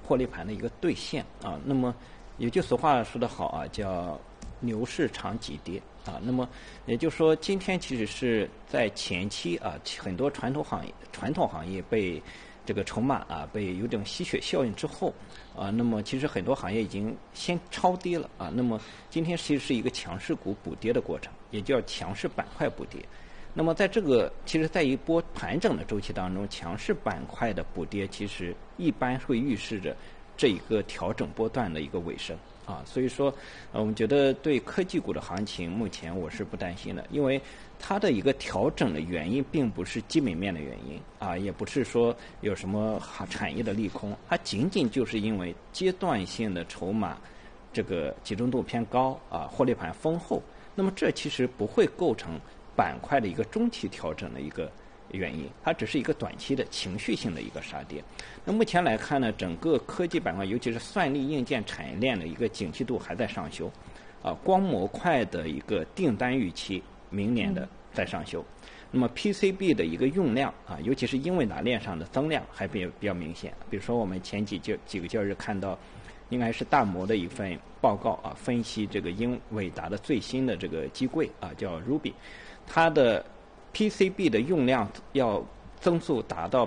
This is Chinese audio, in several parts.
获利盘的一个兑现啊。那么有句俗话说得好啊，叫牛市长急跌啊。那么也就是说，今天其实是在前期啊，很多传统行业被这个筹码啊被有点吸血效应之后啊，那么其实很多行业已经先超跌了啊。那么今天其实是一个强势股补跌的过程，也叫强势板块补跌。那么在这个其实在一波盘整的周期当中，强势板块的补跌其实一般会预示着这一个调整波段的一个尾声啊。所以说我们觉得对科技股的行情目前我是不担心的，因为它的一个调整的原因并不是基本面的原因啊，也不是说有什么产业的利空，它仅仅就是因为阶段性的筹码这个集中度偏高啊，获利盘丰厚，那么这其实不会构成板块的一个中期调整的一个原因，它只是一个短期的情绪性的一个杀跌。那目前来看呢，整个科技板块，尤其是算力硬件产业链的一个景气度还在上修，啊，光模块的一个订单预期明年的在上修。那么 PCB 的一个用量啊，尤其是英伟达链上的增量还比较明显。比如说我们前几个交易日看到，应该是大摩的一份报告啊，分析这个英伟达的最新的这个机柜啊，叫 Ruby。它的 PCB 的用量要增速达到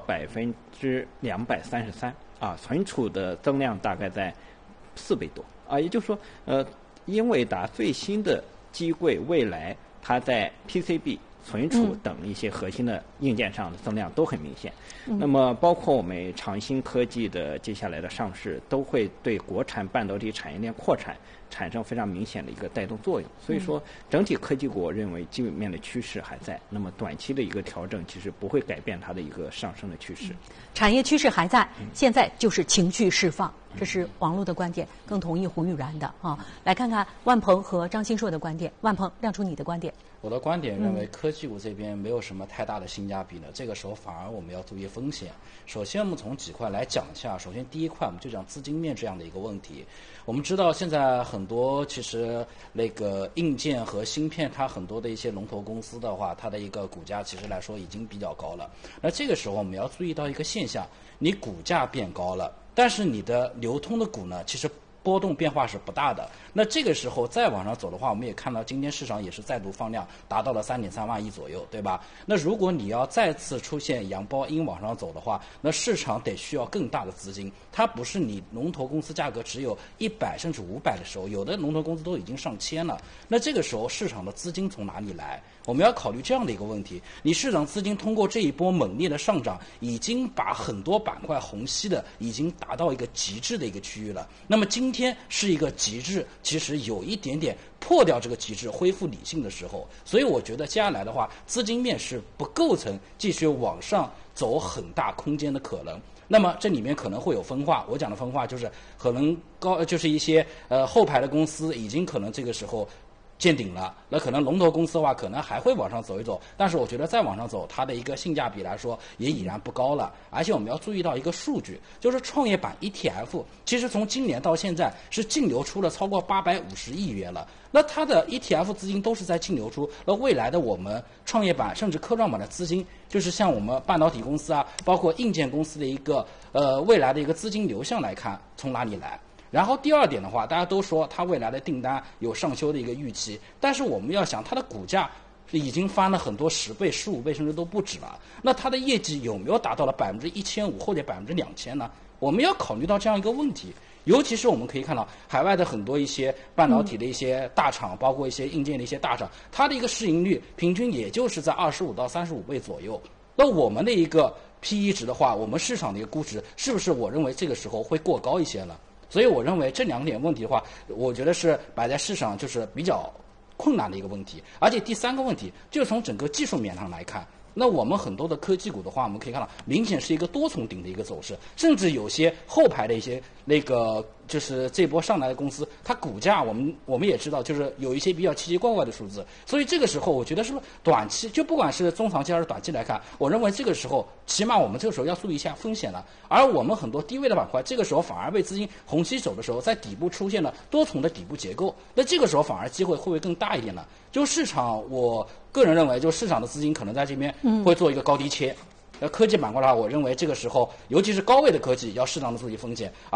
233%啊，存储的增量大概在4倍多啊，也就是说，英伟达最新的机柜未来它在 PCB、存储等一些核心的硬件上的增量都很明显。那么包括我们长兴科技的接下来的上市，都会对国产半导体产业链扩产产生非常明显的一个带动作用。所以说整体科技股我认为基本面的趋势还在，那么短期的一个调整其实不会改变它的一个上升的趋势。 产业趋势还在，现在就是情绪释放，这是王璐的观点，更同意胡玉然的啊。来看看万鹏和张新硕的观点，万鹏亮出你的观点。 我的观点认为，科技股这边没有什么太大的性价比了，这个时候反而我们要注意风险。首先，我们从几块来讲一下。首先，第一块我们就讲资金面这样的一个问题。我们知道现在很多其实那个硬件和芯片，它很多的一些龙头公司的话，它的一个股价其实来说已经比较高了。那这个时候我们要注意到一个现象，你股价变高了，但是你的流通的股呢，其实波动变化是不大的。那这个时候再往上走的话，我们也看到今天市场也是再度放量，达到了3.3万亿左右，对吧？那如果你要再次出现阳包阴往上走的话，那市场得需要更大的资金。它不是你龙头公司价格只有100甚至500的时候，有的龙头公司都已经上千了。那这个时候市场的资金从哪里来？我们要考虑这样的一个问题：你市场资金通过这一波猛烈的上涨，已经把很多板块虹吸的已经达到一个极致的一个区域了。那么今天是一个极致，其实有一点点破掉这个极致，恢复理性的时候。所以我觉得接下来的话，资金面是不构成继续往上走很大空间的可能。那么这里面可能会有分化，我讲的分化就是可能就是一些后排的公司已经可能这个时候见顶了，那可能龙头公司的话可能还会往上走一走，但是我觉得再往上走，它的一个性价比来说也已然不高了。而且我们要注意到一个数据，就是创业板 ETF 其实从今年到现在是净流出了超过850亿元了。那它的 ETF 资金都是在净流出，那未来的我们创业板甚至科创板的资金，就是像我们半导体公司啊，包括硬件公司的一个未来的一个资金流向来看，从哪里来？然后第二点的话，大家都说它未来的订单有上修的一个预期，但是我们要想它的股价已经翻了很多10倍、15倍，甚至都不止了。那它的业绩有没有达到了1500%或者2000%呢？我们要考虑到这样一个问题。尤其是我们可以看到海外的很多一些半导体的一些大厂，包括一些硬件的一些大厂，它的一个市盈率平均也就是在25到35倍左右。那我们的一个 PE 值的话，我们市场的一个估值是不是我认为这个时候会过高一些呢？所以我认为这2点问题的话，我觉得是摆在市场就是比较困难的一个问题。而且第3个问题就是从整个技术面上来看，那我们很多的科技股的话，我们可以看到明显是一个多重顶的一个走势，甚至有些后排的一些那个就是这波上来的公司，它股价我们也知道，就是有一些比较奇奇怪怪的数字。所以这个时候我觉得是短期，就不管是中长期还是短期来看，我认为这个时候起码我们这个时候要注意一下风险了。而我们很多低位的板块，这个时候反而被资金虹吸走的时候，在底部出现了多重的底部结构，那这个时候反而机会会不会更大一点呢？就市场，我个人认为，就市场的资金可能在这边会做一个高低切。科技板块的话，我认为这个时候，尤其是高位的科技，要适当的注意风险。